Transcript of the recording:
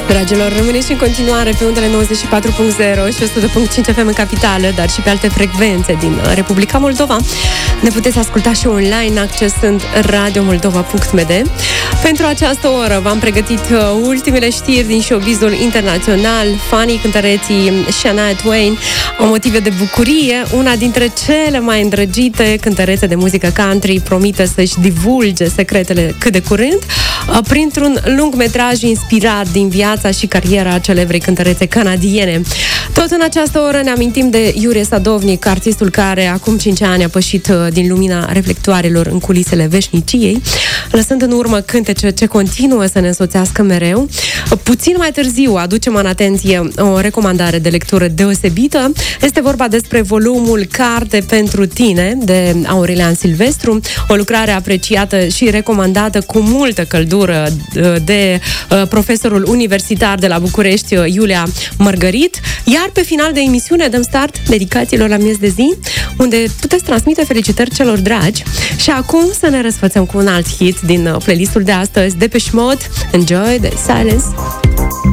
Dragilor, rămâneți în continuare pe undele 94.0 și 100.5 FM în capitală, dar și pe alte frecvențe din Republica Moldova. Ne puteți asculta și online accesând radiomoldova.md. Pentru această oră v-am pregătit ultimele știri din showbizul internațional. Fanii cântăreții Shania Twain au motive de bucurie. Una dintre cele mai îndrăgite cântărețe de muzică country promite să-și divulge secretele cât de curând printr-un lungmetraj inspirat din viața și cariera celebrei cântărețe canadiene. Tot în această oră ne amintim de Iurie Sadovnic, artistul care acum 5 ani a pășit din lumina reflectoarelor în culisele veșniciei, lăsând în urmă cântece ce continuă să ne însoțească mereu. Puțin mai târziu aducem în atenție o recomandare de lectură deosebită. Este vorba despre volumul Carte pentru tine de Aurelian Silvestru, o lucrare apreciată și recomandată cu multă căldură de profesorul universitar de la București, Iulia Mărgărit. Iar pe final de emisiune dăm start dedicațiilor la miez de zi, unde puteți transmite felicitări celor dragi. Și acum să ne răsfățăm cu un alt hit din playlistul de astăzi, Depeche Mode, Enjoy the Silence.